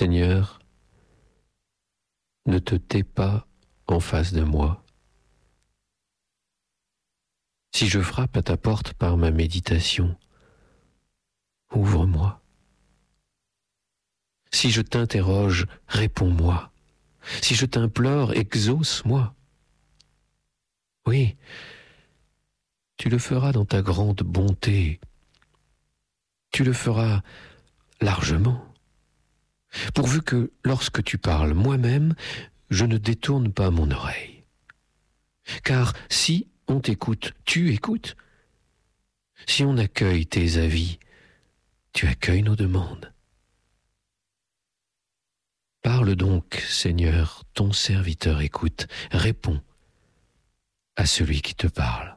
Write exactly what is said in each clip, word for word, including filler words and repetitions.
Seigneur, ne te tais pas en face de moi. Si je frappe à ta porte par ma méditation, ouvre-moi. Si je t'interroge, réponds-moi. Si je t'implore, exauce-moi. Oui, tu le feras dans ta grande bonté. Tu le feras largement. Pourvu que, lorsque tu parles, moi-même, je ne détourne pas mon oreille. Car si on t'écoute, tu écoutes. Si on accueille tes avis, tu accueilles nos demandes. Parle donc, Seigneur, ton serviteur écoute, réponds à celui qui te parle.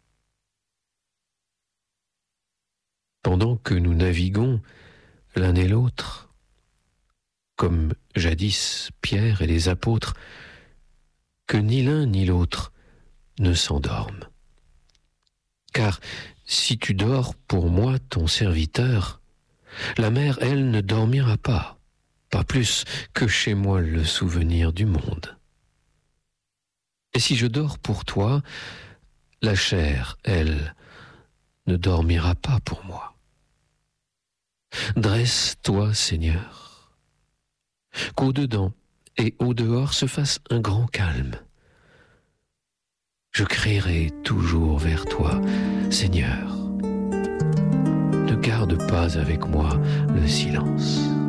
Pendant que nous naviguons l'un et l'autre, comme jadis Pierre et les apôtres, que ni l'un ni l'autre ne s'endorment. Car si tu dors pour moi, ton serviteur, la mer, elle, ne dormira pas, pas plus que chez moi le souvenir du monde. Et si je dors pour toi, la chair, elle, ne dormira pas pour moi. Dresse-toi, Seigneur, qu'au-dedans et au-dehors se fasse un grand calme. Je crierai toujours vers toi, Seigneur. Ne garde pas avec moi le silence.